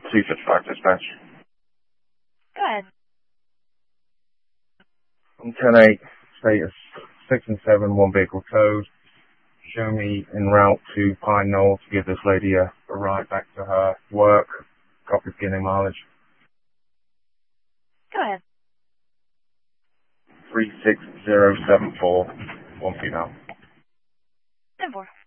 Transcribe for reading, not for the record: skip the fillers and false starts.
265 dispatch. Go ahead. On 10-8, status 6 and 7, one vehicle towed. Show me en route to Pine Knoll to give this lady a ride back to her work. Copy beginning mileage. Go ahead. 36074, one female. 10-4.